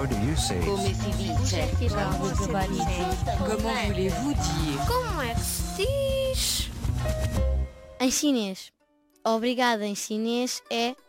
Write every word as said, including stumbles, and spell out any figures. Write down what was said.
How do you say Come si dice? Comment voulez-vous dire? Como é que se diz? Em chinês. Obrigada em chinês é